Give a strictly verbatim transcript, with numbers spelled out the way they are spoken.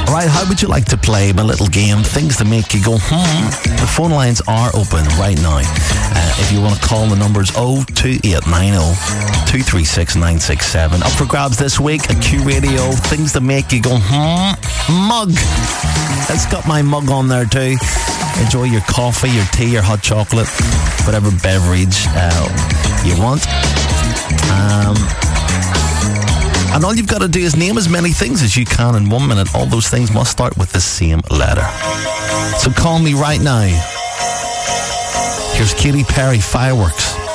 Right, how would you like to play my little game, things to make you go, hmm? The phone lines are open right now. Uh, if you want to call, the numbers oh two eight nine oh, two three six, nine six seven. Up for grabs this week, a Q Radio, things to make you go, hmm? Mug. It's got my mug on there too. Enjoy your coffee, your tea, your hot chocolate, whatever beverage uh, you want. Um... And all you've got to do is name as many things as you can in one minute. All those things must start with the same letter. So call me right now. Here's Katy Perry, Fireworks.